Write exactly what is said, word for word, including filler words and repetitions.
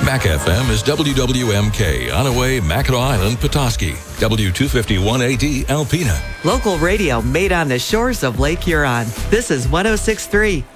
Mac F M is W W M K, Onaway, Mackinac Island, Petoskey. W two fifty-one A D, Alpena. Local radio made on the shores of Lake Huron. This is one oh six point three